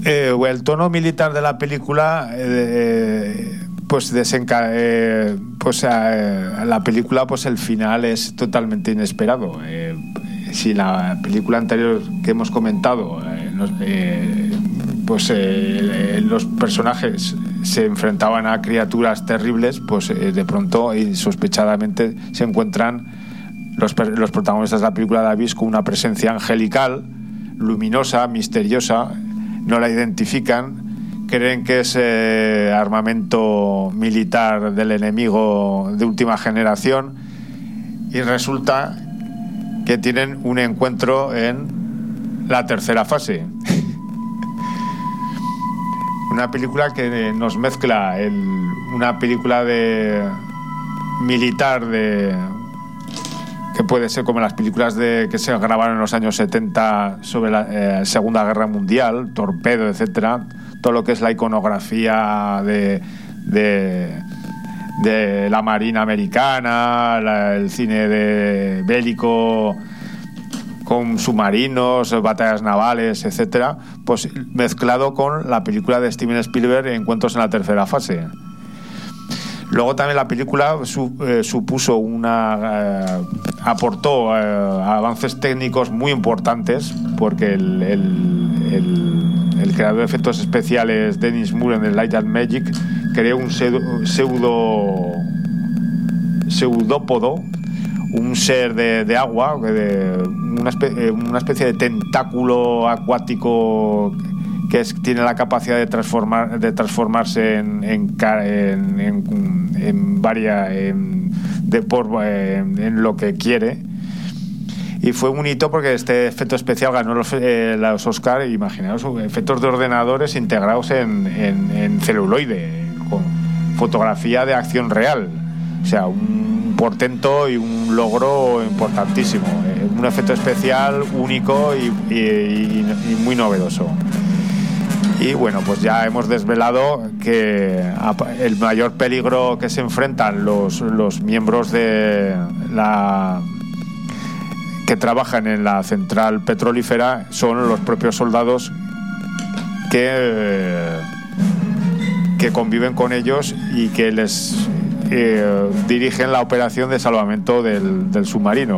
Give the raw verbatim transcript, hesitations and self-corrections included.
eh, el tono militar de la película, eh, pues desenca eh, pues eh, la película, pues el final es totalmente inesperado. Eh, si la película anterior que hemos comentado, eh, nos, eh, pues eh, los personajes se enfrentaban a criaturas terribles, pues eh, de pronto y sospechadamente se encuentran los, los protagonistas de la película de Abyss con una presencia angelical, luminosa, misteriosa. No la identifican, creen que es eh, armamento militar del enemigo de última generación, y resulta que tienen un encuentro en la tercera fase. Una película que nos mezcla el, una película de militar de que puede ser como las películas de que se grabaron en los años setenta sobre la eh, Segunda Guerra Mundial, Torpedo, etcétera, todo lo que es la iconografía de de, de la Marina americana, la, el cine de bélico con submarinos, batallas navales, etcétera, pues mezclado con la película de Steven Spielberg, Encuentros en la tercera fase. Luego también la película su, eh, supuso una eh, aportó eh, avances técnicos muy importantes, porque el, el, el, el creador de efectos especiales Dennis Moore en The Light and Magic creó un pseudo, pseudo pseudópodo, un ser de, de agua, de una, espe- una especie de tentáculo acuático que es, tiene la capacidad de transformar de transformarse en en, en, en, en varias en, de por, en, en lo que quiere. Y fue un hito porque este efecto especial ganó los, eh, los Oscar. Imaginaos, efectos de ordenadores integrados en, en, en celuloide, con fotografía de acción real. O sea, un portento y un logro importantísimo. Eh, un efecto especial único y, y, y, y muy novedoso. Y bueno, pues ya hemos desvelado que el mayor peligro que se enfrentan los, los miembros de la que trabajan en la central petrolífera son los propios soldados que, que conviven con ellos y que les eh, dirigen la operación de salvamento del, del submarino.